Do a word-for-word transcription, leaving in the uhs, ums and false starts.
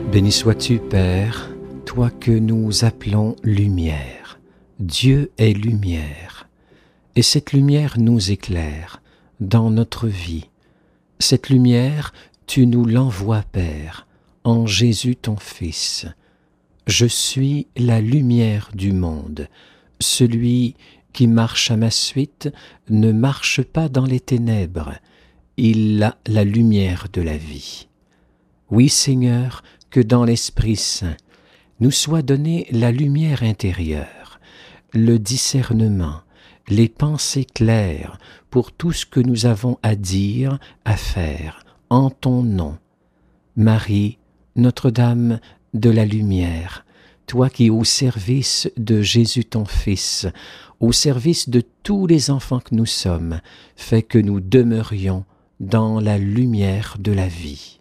Béni sois-tu, Père, toi que nous appelons lumière. Dieu est lumière, et cette lumière nous éclaire dans notre vie. Cette lumière, tu nous l'envoies, Père, en Jésus ton Fils. Je suis la lumière du monde. Celui qui marche à ma suite ne marche pas dans les ténèbres. Il a la lumière de la vie. Oui, Seigneur, que dans l'Esprit Saint nous soit donnée la lumière intérieure, le discernement, les pensées claires pour tout ce que nous avons à dire, à faire, en ton nom. Marie, Notre-Dame de la lumière, toi qui au service de Jésus ton Fils, au service de tous les enfants que nous sommes, fais que nous demeurions dans la lumière de la vie.